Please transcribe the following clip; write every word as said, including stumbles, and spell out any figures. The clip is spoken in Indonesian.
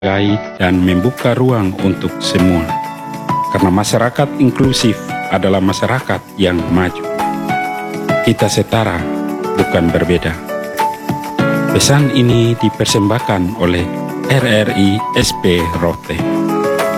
menghargai dan membuka ruang untuk semua. Karena masyarakat inklusif adalah masyarakat yang maju. Kita setara, bukan berbeda. Pesan ini dipersembahkan oleh R R I S P Rote.